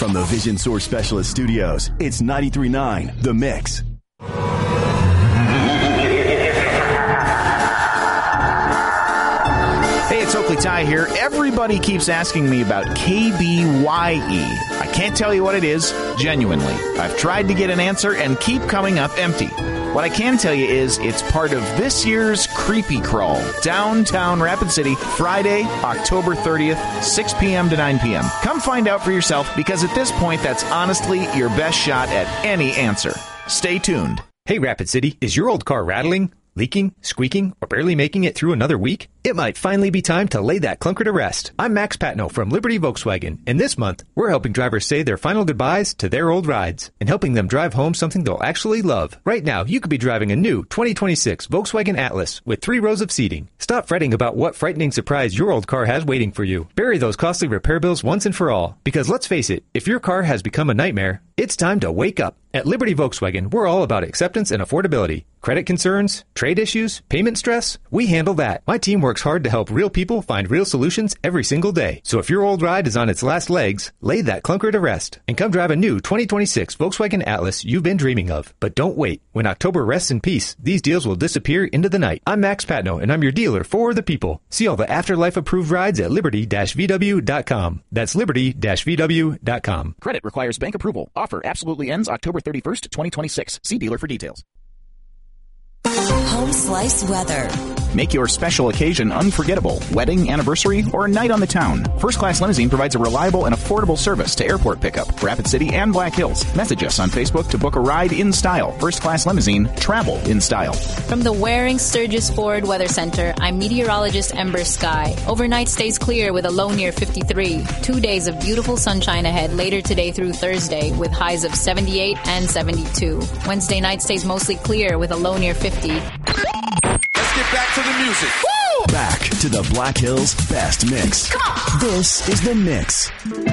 From the Vision Source Specialist Studios, it's 93.9 The Mix. Hey, it's Oakley Ty here. Everybody keeps asking me about KBYE. I can't tell you what it is, genuinely. I've tried to get an answer and keep coming up empty. What I can tell you is it's part of this year's Creepy Crawl, downtown Rapid City, Friday, October 30th, 6 p.m. to 9 p.m. Come find out for yourself, because at this point, that's honestly your best shot at any answer. Stay tuned. Hey, Rapid City, is your old car rattling, leaking, squeaking, or barely making it through another week? It might finally be time to lay that clunker to rest. I'm Max Patno from Liberty Volkswagen, and this month, we're helping drivers say their final goodbyes to their old rides and helping them drive home something they'll actually love. Right now, you could be driving a new 2026 Volkswagen Atlas with 3 rows of seating. Stop fretting about what frightening surprise your old car has waiting for you. Bury those costly repair bills once and for all, because let's face it, if your car has become a nightmare, it's time to wake up. At Liberty Volkswagen, we're all about acceptance and affordability. Credit concerns, trade issues, payment stress, we handle that. My team works hard to help real people find real solutions every single day. So if your old ride is on its last legs, lay that clunker to rest and come drive a new 2026 Volkswagen Atlas you've been dreaming of. But don't wait. When October rests in peace, these deals will disappear into the night. I'm Max Patno, and I'm your dealer for the people. See all the Afterlife-approved rides at liberty-vw.com. That's liberty-vw.com. Credit requires bank approval. Offer absolutely ends October 31st, 2026. See dealer for details. Home Slice weather. Make your special occasion unforgettable. Wedding, anniversary, or a night on the town. First Class Limousine provides a reliable and affordable service to airport pickup, Rapid City, and Black Hills. Message us on Facebook to book a ride in style. First Class Limousine, travel in style. From the Waring Sturgis Ford Weather Center, I'm meteorologist Ember Sky. Overnight stays clear with a low near 53. 2 days of beautiful sunshine ahead later today through Thursday with highs of 78 and 72. Wednesday night stays mostly clear with a low near 50. Let's get back to the music. Woo! Back to the Black Hills Best Mix. Come on! This is The Mix.